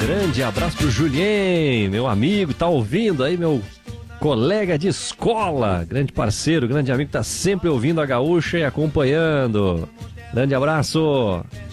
Grande abraço pro Julien, meu amigo, tá ouvindo aí, meu colega de escola, grande parceiro, grande amigo, tá sempre ouvindo a Gaúcha e acompanhando. Grande abraço.